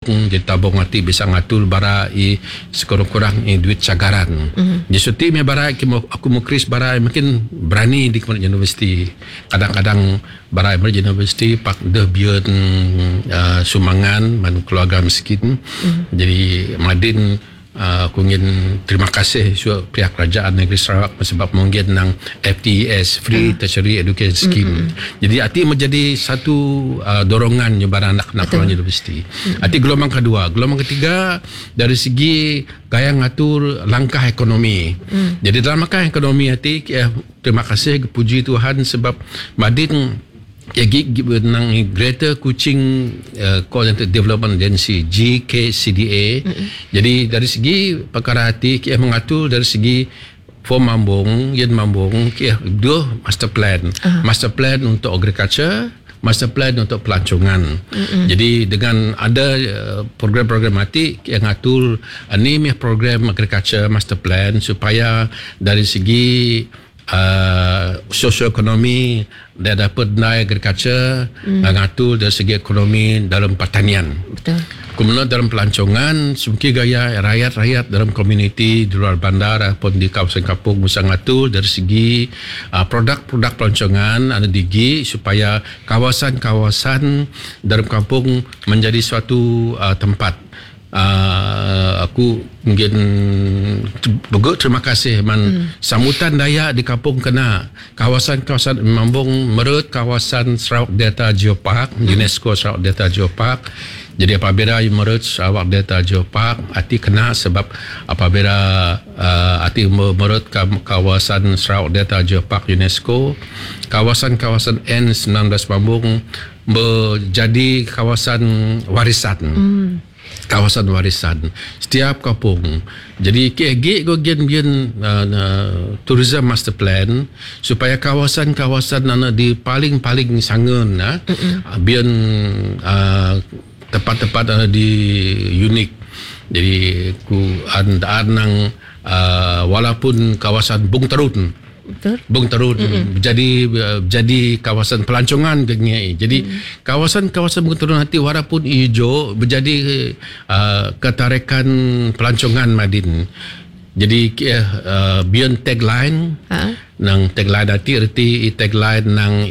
jadi tabung hati bisa ngatur bara sekurang-kurang duit cagaran. Jadi suti me bara aku mau kris bara makin berani di kementerian universiti. Kadang-kadang bara emerging universiti pak dah biar sumbangan man keluarga miskin. Jadi Madin aku ingin terima kasih suatu pihak kerajaan negeri Sarawak sebab mungkin nang FTES Free Tertiary Education Scheme. Jadi arti menjadi satu dorongan kepada anak-anak universiti. Arti gelombang kedua, gelombang ketiga dari segi gaya ngatur langkah ekonomi. Jadi dalam langkah ekonomi arti terima kasih puji Tuhan sebab Madin nang Greater Kuching Coordinated Development Agency GKCDA. Jadi dari segi perkara hati kita mengatur dari segi form mambung dua master plan untuk agriculture, master plan untuk pelancongan. Jadi dengan ada program-program hati yang ngatur ini program agriculture master plan supaya dari segi sosioekonomi dia dapat naik agriculture, ngatur dari segi ekonomi dalam pertanian. Betul. Kemudian dalam pelancongan, sumki gaya rakyat-rakyat dalam komuniti di luar bandar ataupun di kawasan kampung bisa ngatur dari segi produk-produk pelancongan ada digi supaya kawasan-kawasan dalam kampung menjadi suatu tempat. Aku mungkin terima kasih sambutan daya di kampung kena kawasan-kawasan Mambung merut kawasan Sarawak Delta Geopark, UNESCO Sarawak Delta Geopark. Jadi apabila merut Sarawak Delta Geopark arti kena sebab apabila arti merut kawasan Sarawak Delta Geopark UNESCO, kawasan-kawasan N19 Mambung menjadi kawasan warisan. Kawasan warisan setiap kampung. Jadi KG gogen tourism master plan supaya kawasan-kawasan di paling sangun biar tempat-tempat di unik. Jadi ku nang walaupun kawasan Bung Terun Bung Terun jadi kawasan pelancongan jadi kawasan-kawasan Bung Terun nanti walaupun hijau menjadi ketarikan pelancongan Madin. Jadi beyond tagline nang tagline arti tagline nang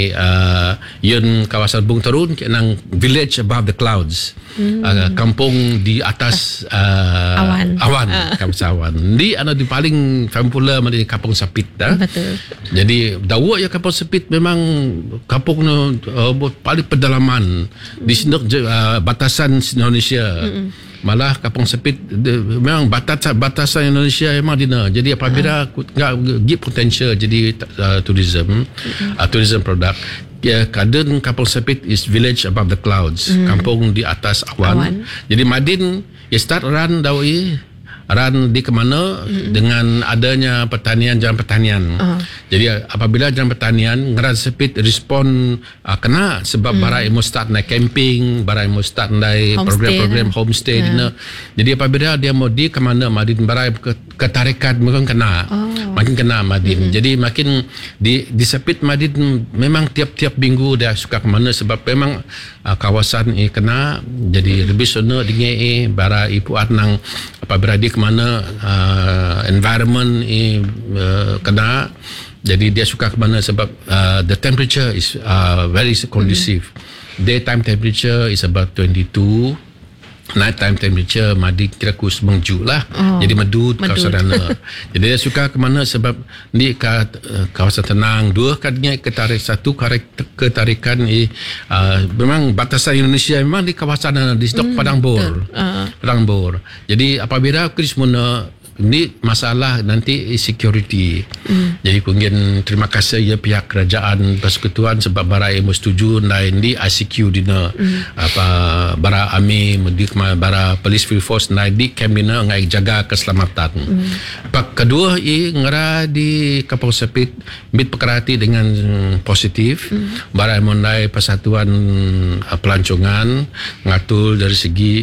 yun kawasan Bung Terun nang village above the clouds. Kampung di atas awan kampung awan. Di di paling popular di Kampung Sepit Betul. Jadi dawa ya Kampung Sepit memang kampung paling pedalaman di sini batasan Indonesia. Malah Kampung Sepit memang batasan Indonesia memang dina. Jadi apabila give potential jadi tourism product. Kadang Kampung Sepit is village above the clouds. Kampung di atas awan. Jadi Madin start run run di kemana dengan adanya jalan pertanian. Jadi apabila jalan pertanian Ngeran Sepit respon kena sebab barai mau start naik camping, barai mau start naik program-program homestay dina. Jadi apabila dia mau di kemana Madin barai ketarikan makin kena Madin. Jadi makin di Sepit Madin memang tiap-tiap minggu dia suka kemana sebab memang kawasan kena jadi lebih sono dengan barai ipu nang apabila dia kemana environment kena jadi dia suka kemana sebab the temperature is very conducive. Daytime temperature is about 22, nighttime temperature Madin kira kus mengju lah. Jadi medut kawasan sana. Jadi dia suka kemana sebab ni kawasan tenang. Dua kadangnya ketarikan memang batasan Indonesia memang di kawasan di stok Padang Bor. Padang Bor. Jadi apabila Krismuna ini masalah nanti security. Jadi aku ingin terima kasih ya pihak kerajaan persekutuan sebab bara emo setuju naik di ICQ dina bara ami bara police field force naik di camp dina ngai jaga keselamatan. Pak kedua ngera di Kampung Sepit mit pekerati dengan positif. Bara emo naik persatuan pelancongan ngatur dari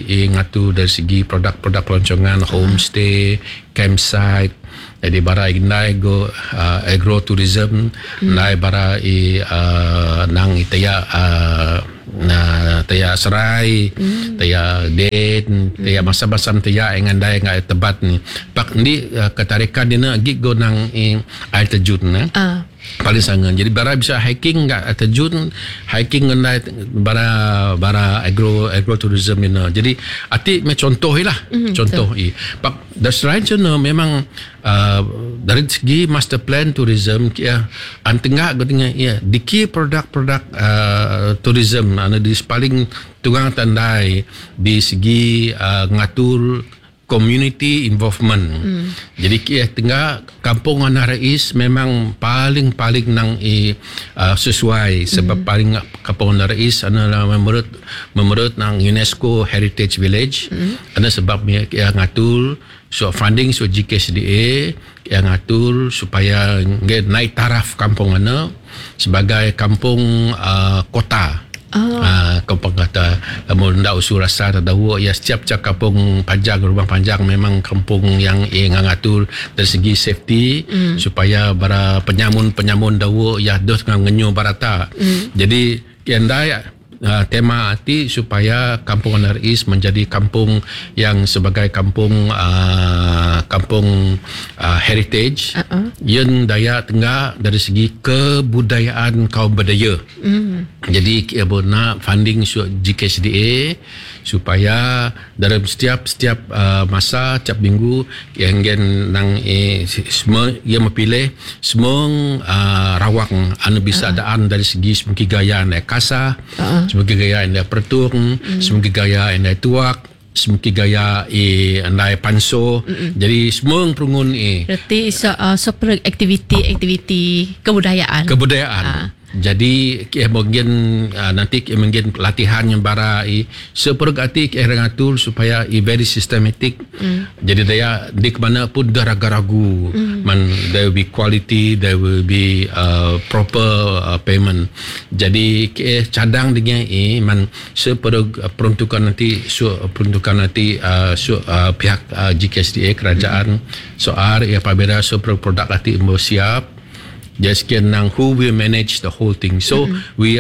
segi produk-produk pelancongan homestay campsite. Jadi bara naik go agrotourism naik bara nang itaya taya serai, taya den, taya masa-masa taya engandai ngai tebat ni. Pak ni ketarikan dia gig go nang air terjun paling sangat. Jadi bara bisa hiking nggak terjun, hiking ngendai bara agrotourism ni. Jadi ati me contoh lah, contoh Pak selain tu memang dari segi master plan tourism antengah gotnya diki produk-produk tourism di paling tugang tandai di segi ngatur community involvement. Jadi tengah kampung Anak Rais memang paling nang sesuai sebab paling kampung Anak Rais adalah menurut nang UNESCO Heritage Village. Ada sebab ia ngatur funding GKSDA yang ngatur supaya naik taraf kampung ana sebagai kampung kota. Kampung kata munda usul rasa tahu ya setiap kampung panjang rumah panjang memang kampung yang ngatur dari segi safety supaya para penyamun dawu ya dos ngenyo barata. Jadi kiandai tema arti supaya kampung Anak Rais menjadi kampung yang sebagai kampung heritage yang daya tengah dari segi kebudayaan kaum Bedaya. Jadi kita nak funding GKSDA supaya dalam setiap masa, setiap minggu yang nang semua ia memilih semua rawang anu bisa daan dari segi semua gaya anda kasa, semua gaya anda pertung, semua gaya anda tuak, semua gaya anda panso. Jadi semua perungun berarti seperti aktiviti kebudayaan. Jadi mungkin nanti mungkin latihan yang bara seperti ngatur supaya very systematic. Jadi daya di mana pun dah ragu-ragu there will be quality, there will be proper payment. Jadi cadang dengan man peruntukan nanti pihak GKSDA kerajaan soal apabila produk nanti siap. Just nang who will manage the whole thing. So we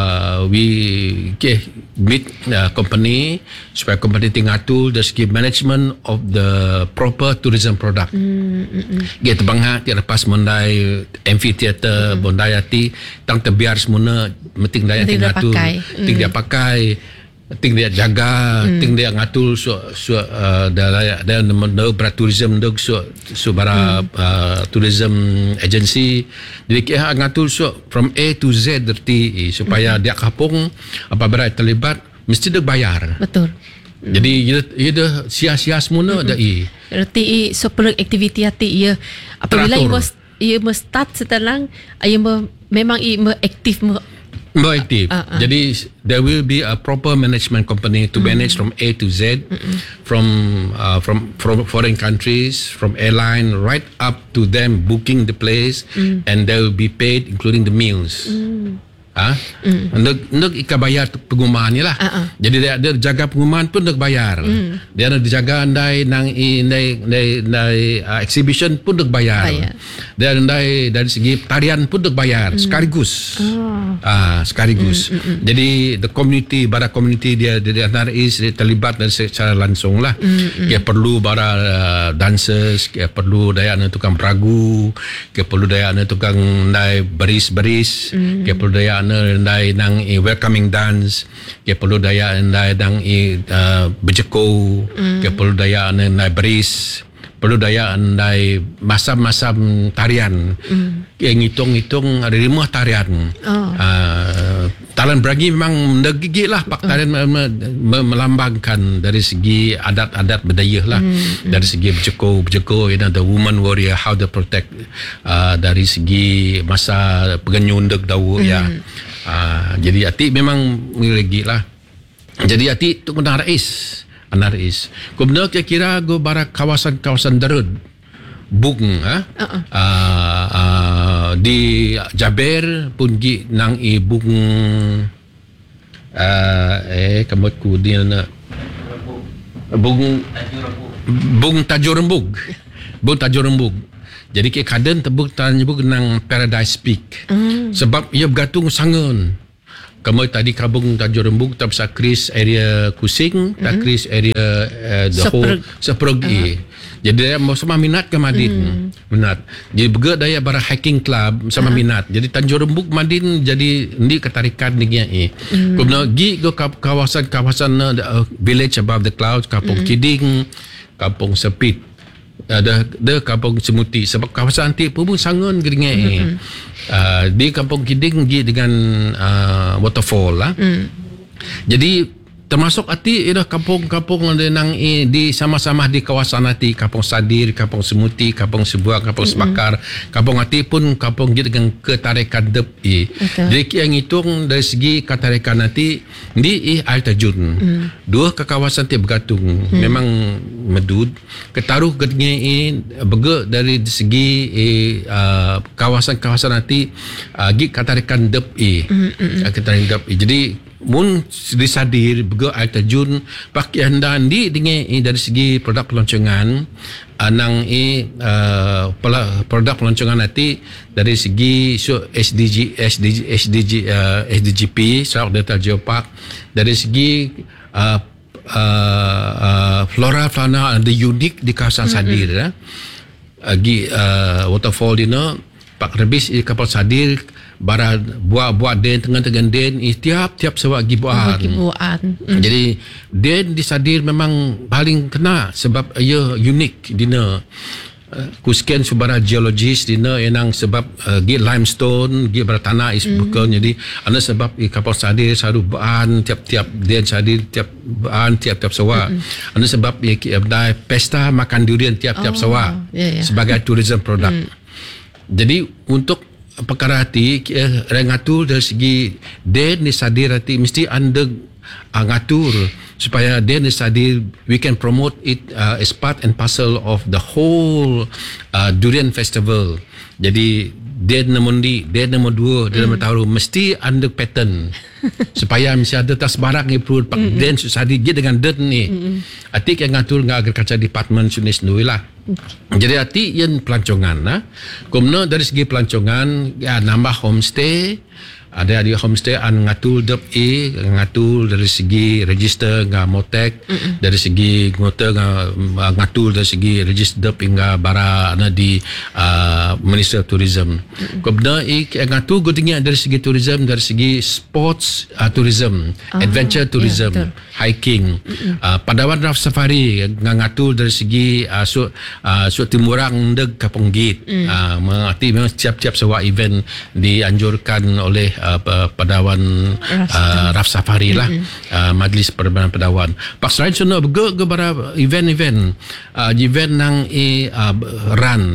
meet company supaya company tingatul the ski management of the proper tourism product. Kita bangha tiada lepas mondai amphitheater, mondai ati tang terbiar semua meting daya tingatul, ting dia pakai. Ting dia jaga, ting dia ngatur dan tourism bara tourism agency. Jadi kita ngatur from A to Z derti supaya dia kapung apabila terlibat mesti dia bayar. Betul. Jadi ia sia-sia semua dah Berarti seperti aktiviti hati ia apabila ia start setelah ia memang ia aktif more active. Jadi there will be a proper management company to manage from A to Z, from foreign countries, from airline right up to them booking the place, and they will be paid including the meals. Nak ika bayar pengumuman ni lah. Jadi dia jaga pengumuman pun nak bayar. Dia nak dijaga andai exhibition pun nak bayar. Dia andai dari segi tarian pun nak bayar sekaligus. Sekaligus. Jadi the community, bara community dia Anak Rais terlibat dari secara langsung lah. Dia perlu bara dancers, dia perlu daya tukang peragu, dia perlu daya tukang baris-baris, dia perlu daya andai nang welcoming dance, dia perlu daya andai nang berjeko, dia perlu daya andai baris, perlu daya andai masam-masam tarian. Yang ngitung-ngitung ada 5 tarian. Talan Beragi memang menggigit lah pak tarian melambangkan dari segi adat-adat budaya lah. Dari segi berjeko, the woman warrior, how to protect dari segi masa pengenyundek dawu ya. Jadi ati memang menggigit lah. Jadi ati tu Anak Rais. Kau benar kira go barak kawasan Darud Bung di Jaber pun gi nang Bung kamot ku dia na Bung Tajurembug. Jadi ke kaden tebuk Tajurembug nang Paradise Peak. Sebab ia bergantung sangun kamu tadi kabung Tanjung Rembuk tak bisa kris area Kusing, tak kris area the whole Sepergi. Jadi dia sama minat ke Madin. Minat. Jadi bergerak daya bara hiking club sama minat. Jadi Tanjung Rembuk Madin jadi ni ketarikan ni ni. Kemudian gi ke kawasan village above the clouds, Kampung Kiding, Kampung Sepit. Ada Kampung Semuti sebab kawasan antik pun sangat geringai. Di Kampung Kiding gi dengan waterfall lah. Jadi termasuk arti ialah kampung-kampung nang di sama-sama di kawasan hati, Kampung Sadir, Kampung Semuti, Kampung Sebuah, Kampung Sebakar. Kampung hati pun kampung dengan ketarikan dep. Jadi yang hitung dari segi ketarikan hati di air terjun. Dua ke kawasan ti bergantung. Memang medud ketaruh gedenge berge dari segi kawasan-kawasan hati gi ketarikan dep ketarikan dep. Jadi mun disadir bego air terjun pakaian dan dengan dari segi produk pelancongan nang produk pelancongan nanti dari segi SDGP Sarawak Delta Geopark dari segi flora fauna ada unik di kawasan Sadir waterfall dina pak rebis di kapal Sadir bara buat den tengah-tengah den tiap sewak gibuan. Jadi den di Sadir memang paling kena sebab ia unik dina kusken subara geologis dina enang sebab gi limestone gi bertanah is bukan. Jadi ana sebab kapal Sadir selalu baan tiap-tiap den Sadir tiap baan tiap-tiap sewak. Ana sebab ada pesta makan durian tiap-tiap sewak sebagai tourism product. Jadi untuk perkara hati ngatur dari segi den di Sadir hati mesti anda ngatur supaya den di Sadir we can promote it as part and parcel of the whole durian festival. Jadi den nombor 2 den nombor tahu mesti anda pattern supaya mesti ada tas barang ni perlu pak den Sadir dia dengan den ni hati yang ngatur dengan agriculture department sunis sendiri lah. Jadi hati yang pelancongan kemudian dari segi pelancongan nambah homestay ada di homestay ngatur dep ngatur dari segi register dengan Motek dari segi ngatur dari segi register dep hingga bara di Minister Tourism. Kemudian ngatur godingnya dari segi tourism dari segi sports tourism, adventure tourism, hiking, Padawan Raf Safari ngatur dari segi timurang deg Kapong Gate. Mengerti memang setiap sebuah event dianjurkan oleh Padawan Raf Safari lah, Majlis Perbankan Padawan. Pak selain sono berge bara event nang run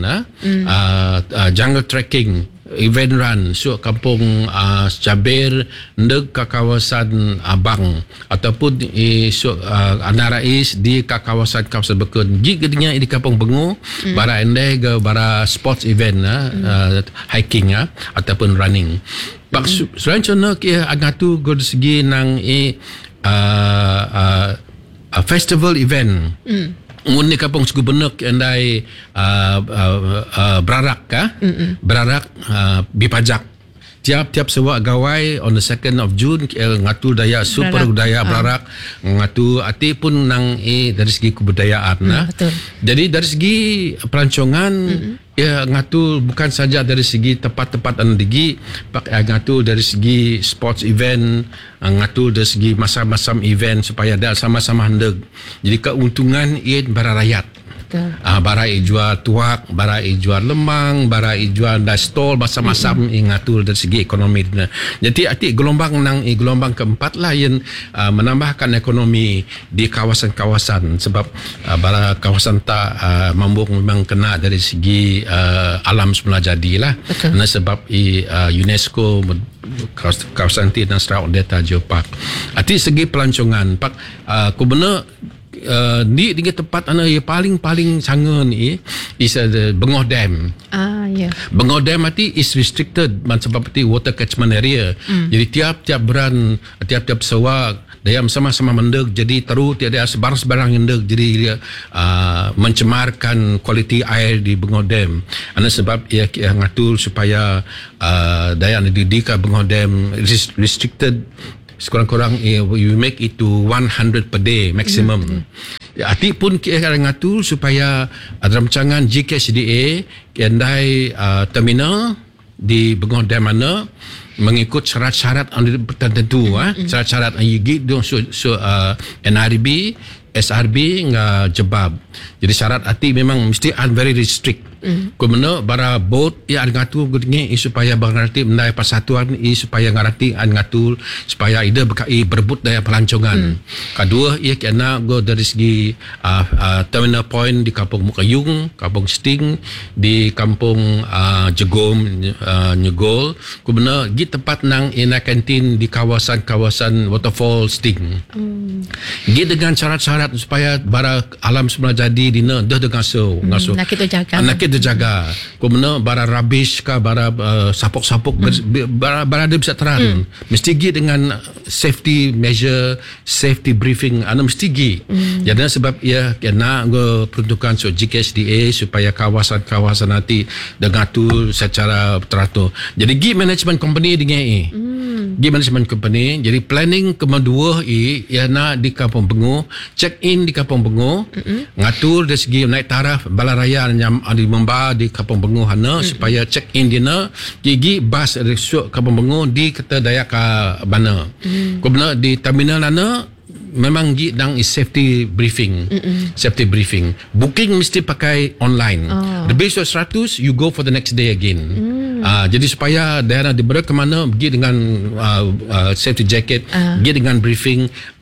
jungle trekking event run kampung Cabir ndeg ke kawasan Abang ataupun Anarais di kawasan Bekun gignya di kampung Bengu bara endeh ke bara sports event hiking ataupun running. Pak selain contoh agatu go segi nang festival event Muni kampung Suku Benuk andai berarak berarak bipajak tiap sewak gawai on the 2nd of June ngatur daya super budaya berarak ngatur ati pun nang dari segi kebudayaan jadi dari segi pelancongan ngatur bukan saja dari segi tempat-tempat andigi ngatur dari segi sports event ngatur dari segi macam-macam event supaya ada sama-sama handeg jadi keuntungan ia bara rakyat. Bara jual tuak, bara jual lemang, bara jual stall macam-macam ngatur dari segi ekonomi. Jadi arti gelombang keempat lah yang menambahkan ekonomi di kawasan-kawasan sebab bara kawasan tak mambung memang kena dari segi alam semula jadilah. Kerana sebab UNESCO kawasan ti dan Sarawak Delta Geopark. Arti segi pelancongan pak ku benar di tempat yang paling sangat ni is Bengoh Dam. Bengoh Dam arti is restricted sebab water catchment area. Jadi tiap-tiap bulan tiap-tiap sewak dia sama-sama mendek, jadi terus tiada sebarang-sebarang mendek, jadi dia mencemarkan kualiti air di Bengau Dam. Ana sebab ia ngatur supaya daya didik Bengau Dam restricted sekurang-kurang you make it to 100 per day maximum. Arti pun kita ngatur supaya dalam rancangan GKSDA kendai terminal di Bengau Dam mana mengikut syarat-syarat tertentu, syarat-syarat NRB, SRB dengan jebab. Jadi syarat arti memang mesti very restrict. Kemudian bara boat ia ngatur gudnya supaya berarti mendai persatuan supaya ngarati ngatur supaya ida berkai berebut daya pelancongan. Kedua ia kena go dari segi terminal point di Kampung Mukayung, Kampung Sting, di Kampung Jegom, Nyegol. Kemudian di tempat nang ina kantin di kawasan-kawasan waterfall Sting. Gi dengan syarat-syarat supaya bara alam semula jadi dina dah dengan ngaso. Nak kita jaga. Kita jaga. Kemudian bara rubbish ke bara sapuk-sapuk bara ada bisa terang. Mesti gi dengan safety measure, safety briefing ana mesti gi. Jadi sebab ia kena go peruntukan so GKSDA supaya kawasan-kawasan nanti dengatur secara teratur. Jadi gi management company dengan Gi management company. Jadi planning kedua ia di Kampung Bengu, check in di Kampung Bengu, ngatur dari segi naik taraf bala raya yang di Memba di Kampung Bengu hana supaya check in dina gigi bas resort Kampung Bengu di kata daya ka bana. Kemudian di terminal hana memang dang is safety briefing. Safety briefing. Booking mesti pakai online. Lebih 100 you go for the next day again. Jadi supaya daerah diberi ke mana pergi dengan safety jacket, pergi dengan briefing.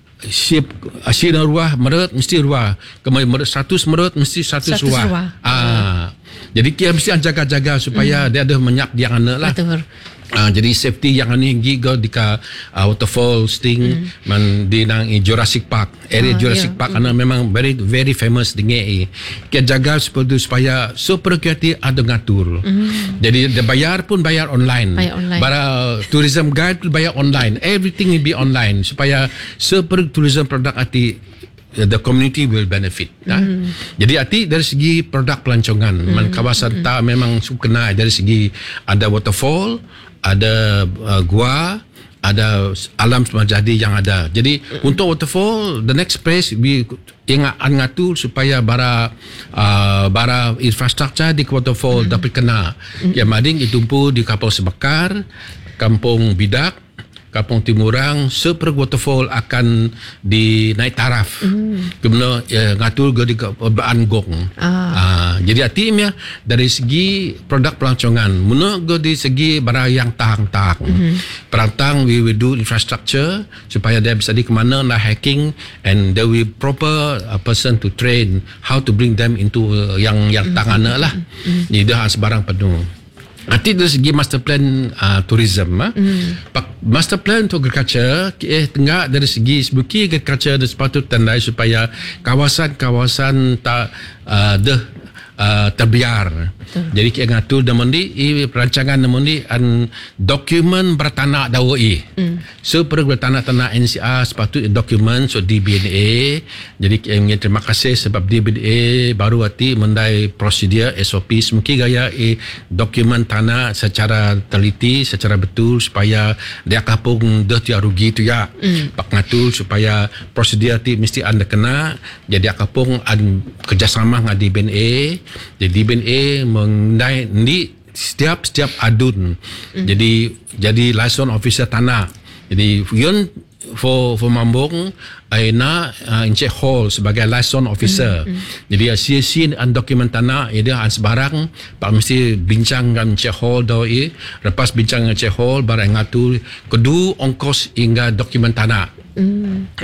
Asyik ruah merut mesti ruah. Kemudian merut 100 merut mesti 100 ruah. Jadi kita mesti jaga-jaga supaya dia ada menyak dia ana lah. Betul. Jadi safety yang ni giga di waterfall Sting di nang Jurassic Park, area Jurassic Park karena memang very famous dengan kita jaga supaya security ada ngatur. Jadi dia bayar pun bayar online. Bara tourism guide pun bayar online. Everything will be online supaya tourism produk arti the community will benefit. Jadi arti dari segi produk pelancongan, kawasan tak memang kena dari segi ada waterfall, ada gua, ada alam semua jadi yang ada. Jadi untuk waterfall, the next place we ngatur supaya bara infrastruktur di waterfall dapat kena. Yang mading ditumpu di Kampung Sebakar, Kampung Bidak, Kampung Timurang, seper waterfall akan dinaik taraf. Kemudian ngatur di Anggong. Jadi artinya dari segi produk pelancongan, muna di segi barang yang tahang-tahang. Perantang we will do infrastructure supaya dia bisa di kemana nak hacking and there will proper person to train how to bring them into yang tangana lah. Jadi dah sebarang penuh. Arti dari segi master plan tourism, master plan untuk agriculture tengah dari segi sebuki agriculture dan sepatut tandai supaya kawasan-kawasan tak terbiar. Jadi kita ngatur demondi perancangan demondi dokumen bertanah dawai. So perlu bertanah-tanah NCR sepatut dokumen so DBNA. Jadi kita terima kasih sebab DBNA baru hati mendai prosedur SOP mungkin gaya dokumen tanah secara teliti, secara betul supaya dia kapung dah tiada rugi tu ya. Pak ngatur supaya prosedur ti mesti anda kena. Jadi kapung kerjasama dengan DBNA. Jadi DBNA mengenai ni setiap adun. Jadi license officer tanah. Jadi yun for Mambung aina Encik Hall sebagai license officer. Jadi CC dan dokumen tanah dia sebarang pak mesti bincang dengan Encik Hall doi. Lepas bincang dengan Encik Hall barang ngatur kedua ongkos hingga dokumen tanah.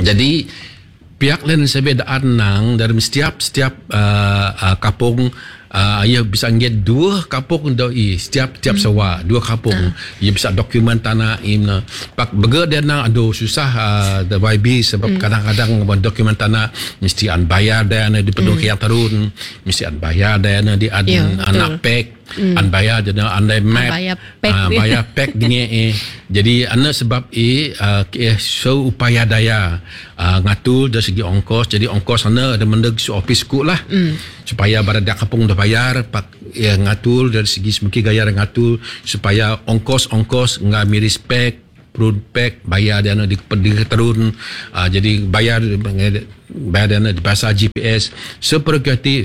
Jadi pihak lain sebedaan nang dalam setiap kapung ia bisa ngit 2 kampung doi setiap sewa 2 kampung ia bisa dokumen tanah imna pak bega dia nang aduh susah the YB sebab kadang-kadang dokumen tanah mesti an bayar dan di penduduk yang turun mesti an bayar dan di anak pek an bayar jadi andai map bayar pek dengan jadi anda sebab so upaya daya ngatur dari segi ongkos jadi ongkos anda ada mendeg su office ku lah supaya barada kampung dah bayar pak ngatur dari segi semiki gaya ngatur supaya ongkos enggak miris pek perun pek bayar dana di turun jadi bayar dana di bahasa GPS seperti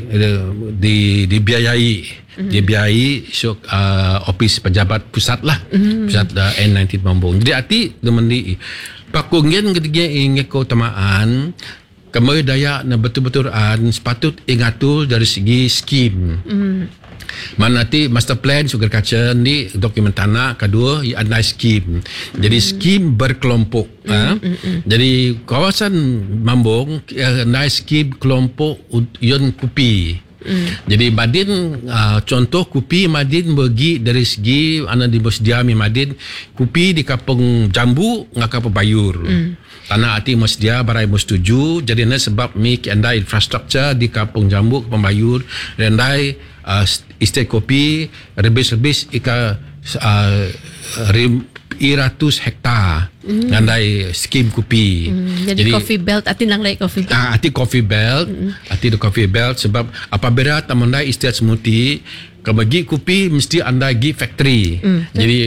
dibiayai ofis pejabat pusat lah pusat N19 Mambung jadi arti temendi pakungin ketiga ingin keutamaan kembali daya na betul-betul sepatut ingatul dari segi skim mana nanti master plan sugar kaca ni dokumen tanah kedua ia ada skim jadi skim berkelompok jadi kawasan Mambung ada skim kelompok yon kupi jadi Madin contoh kupi Madin bagi dari segi anda dibersedia Madin kupi di kampung Jambu ngakap bayur tanah hati mesdia barai setuju jadi sebab anda infrastruktur di kampung Jambu kampung bayur rendai estate kopi lebih-lebih ika 100 hektar ngandai skim kopi jadi coffee belt ati nang like coffee belt ati coffee belt ati the coffee belt sebab apabila tamandai estate semuti kebagi kopi mesti anda gi factory jadi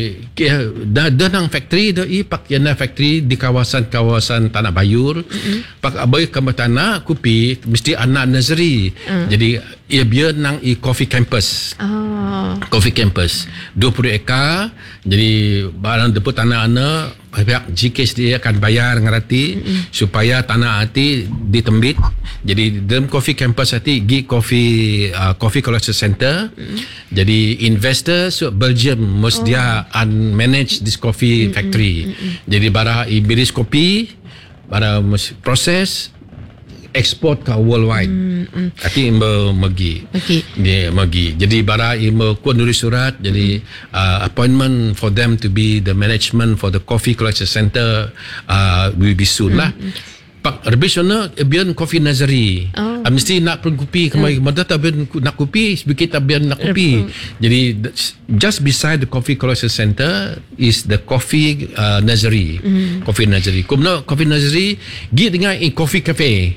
dah nang factory dah pak yana factory di kawasan Tanah Bayur pak abai ke tanah kopi mesti anak nursery jadi ia biar nang coffee campus coffee campus 20 ekar jadi barang depan tanah anak pihak GKS dia akan bayar ngerti supaya tanah hati ditembit jadi dalam coffee campus hati gi coffee collection center jadi investor Belgium must dia manage this coffee factory jadi bara ibiris kopi bara proses export ke worldwide hati magi dia magi jadi bara ku nulis surat jadi appointment for them to be the management for the coffee collection center will be soon lah pak lebih sana biar coffee nursery mesti nak pun kopi kemari mada tak biar nak kopi sedikit tak biar nak kopi jadi just beside the coffee collection center is the coffee nursery coffee nursery kumna coffee nursery gi dengan coffee cafe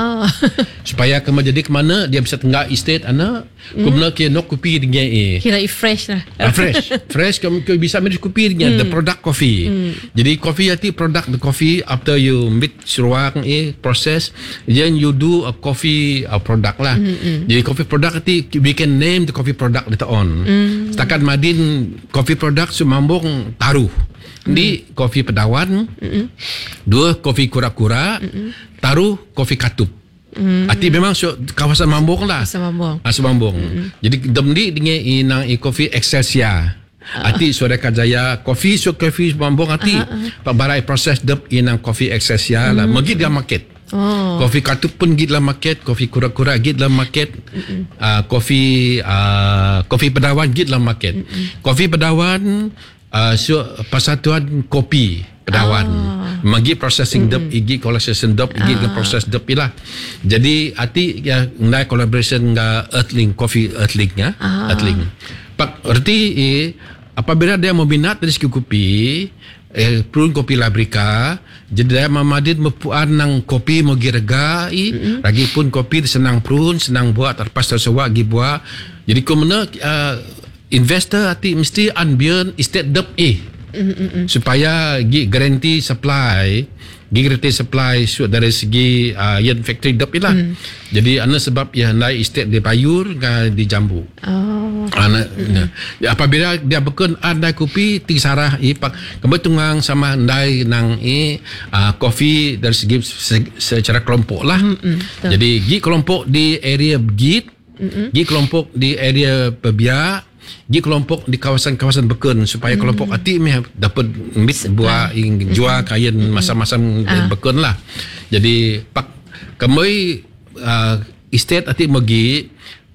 supaya kemana jadi kemana dia bisa tenggak estate anak kumna ke nok kopi dengan kira fresh lah fresh kamu bisa ambil kopi dengan the product coffee jadi coffee hati product the coffee after you meet suruang process then you do a coffee product lah jadi coffee product hati we can name the coffee product later on setakat Madin coffee product Mambung taruh di kopi pedawan 2 kopi kura-kura taruh kopi katup arti memang kawasan Mambung lah Mambung jadi demdi dengan inang kopi Excelsia arti Surekat Jaya kopi Mambung arti pak barai proses dep inang kopi Excelsia lah magi dia market kopi katup pun git dalam market kopi kura-kura git dalam market kopi pedawan git dalam market kopi pedawan persatuan kopi pedawan magi processing dep igi collection dep igi proses dep lah jadi arti ya ngai collaboration dengan Earthling coffee Earthling Earthling pak arti apabila dia meminat dari segi kopi prun kopi Labrika jadi dia mamadid mepuan nang kopi mogi rega lagi pun kopi senang prun senang buat terpas tersewa gi buat jadi kumena investor hati mesti ambil estate dep supaya guarantee supply dari segi yang factory dep lah jadi anda sebab ya naik estate di Bayur di Jambu apabila dia berken ada kopi tisarah pak kebetungang sama ndai nang kopi dari segi secara kelompok lah jadi kelompok di area Bukit kelompok di area Pebiak kelompok di kawasan-kawasan beken supaya kelompok hati dapat buat jual kain masam-masam beken lah jadi pak kemai estate hati magi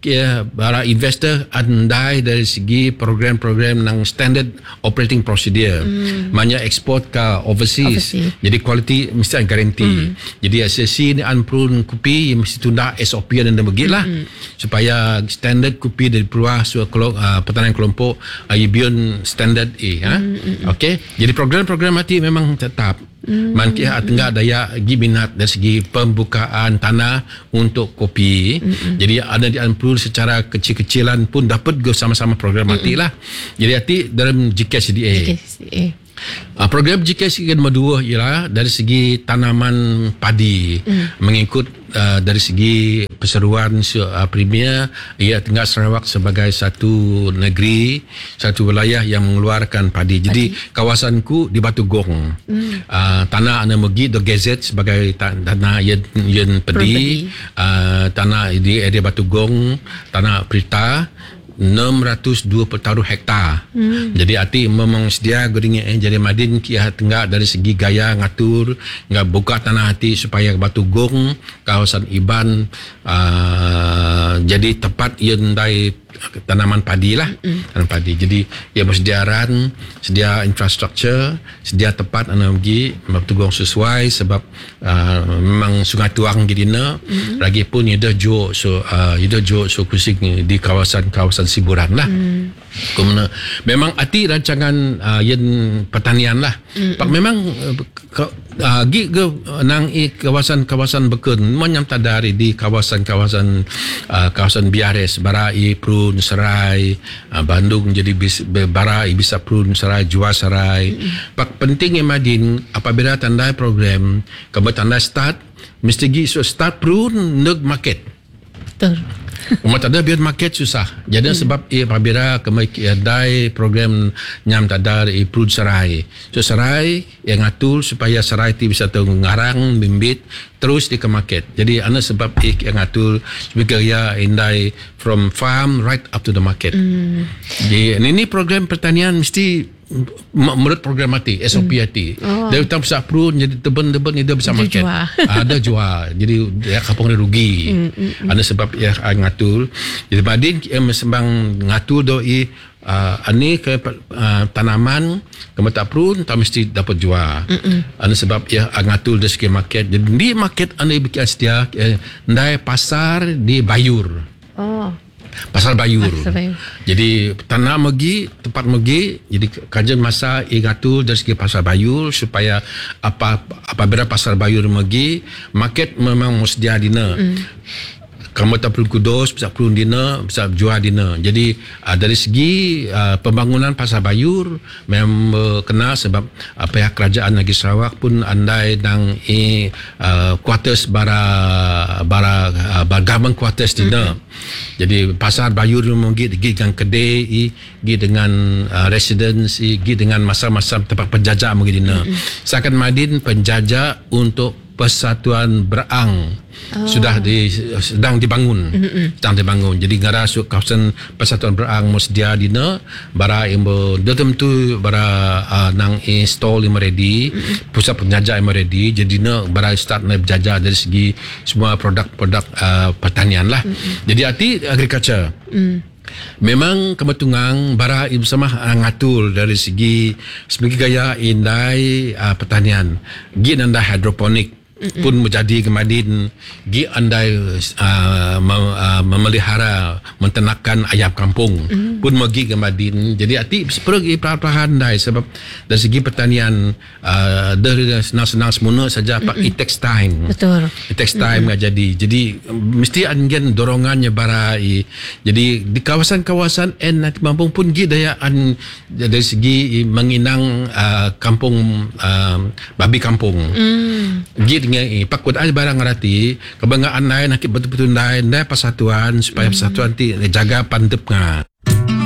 para investor andai dari segi program-program ng standard operating procedure. Maknanya export ke overseas. Jadi quality mesti guarantee. Jadi SSC ni unprune kopi mesti tunda SOP dan begitu lah. Supaya standard kopi dari Peruah pertanian kelompok beyond standard Okey. Jadi program-program mati memang tetap. Mankia tengah daya minat dari segi pembukaan tanah untuk kopi. Jadi ada di unprune secara kecil-kecilan pun dapat sama-sama program mati lah. Jadi hati dalam GKSDA. Program GKSDA nombor 2 ialah dari segi tanaman padi mengikut dari segi perseruan Premier. Ia tengah Sarawak sebagai satu negeri, satu wilayah yang mengeluarkan padi. Jadi kawasanku di Batu Gong, tanah anda megi do gazette sebagai tanah yang padi, tanah di area Batu Gong, tanah Prita 620 hektar. Jadi arti memang sedia geringe jadi Madin kia tengah dari segi gaya ngatur ngah buka tanah hati supaya Batu Gong kawasan Iban jadi tepat yang dari tanaman padi lah. Tanaman padi. Jadi ia bersediaran, sedia infrastruktur, sedia tempat energi Batu Gong sesuai sebab memang Sungai Tuang gidina lagi pun ia dah jo kusing di kawasan siburan lah. Kemudian memang arti rancangan yang pertanian lah. Pak memang kawasan bekun menyam tadari di kawasan Biares, Barai, Prun, Serai, Bandung jadi Barai bisa Prun, Serai, Jua Serai. Pak penting Madin apabila tandai program, kamu tandai start mesti start Prun neg market. Betul. Umat ada biar market susah. Jadi sebab apabila kami ada program nyam tadar Prun Serai. So Serai yang ngatur supaya Serai itu bisa ngarang bimbit terus di ke market. Jadi ana sebab yang ngatur supaya indai from farm right up to the market. Jadi ini program pertanian mesti menurut program mati SOP hati. Dia utang besar Prun jadi teben-teben dia bisa market. Ada jual. Jadi dia kapung dia rugi. Ada sebab ia ngatur. Jadi Madin sembang ngatur doi ani ke tanaman kamu tak Prun tak mesti dapat jual. Ada sebab ia ngatur dari segi market. Jadi di market anda bikin sedia ndai pasar di Bayur. Pasar Bayur. Jadi tanah megi, tempat megi, jadi kajian masa ngatur dari segi Pasar Bayur supaya apabila Pasar Bayur megi, market memang mesti dia dina. Kamu tak perlu kudos, bisa perlu dina, bisa jual dina. Jadi dari segi pembangunan Pasar Bayur memang kena sebab pihak kerajaan negeri Sarawak pun andai dan quarters bara government quarters dina. Jadi Pasar Bayur mungkin dengan kedai, dengan residence, dengan masa-masa tempat penjajah mungkin dina. Seakan Madin penjajah untuk Persatuan Berang sedang dibangun. Jadi ngara kawasan Persatuan Berang musdia dina bara yang tentu bara nang install yang ready, pusat penjajah yang ready. Jadi dina bara start nak berjajah dari segi semua produk-produk pertanian lah. Jadi arti agriculture. Memang kebetungang bara bersama ngatur dari segi gaya indai pertanian. Gin anda hidroponik pun menjadi kemadin gi andai memelihara menternakan ayam kampung pun megi kemadin. Jadi arti pergi perlahan dai sebab dari segi pertanian dari senang-senang semua saja pak it takes time. Betul. It takes time jadi mesti angin dorongannya barai. Jadi di kawasan-kawasan nanti kampung pun gi daya dari segi menginang kampung babi kampung. Gi dengan pakut aja barang ngerti kebanggaan lain nak betul-betul lain persatuan supaya persatuan ti jaga pantep nga.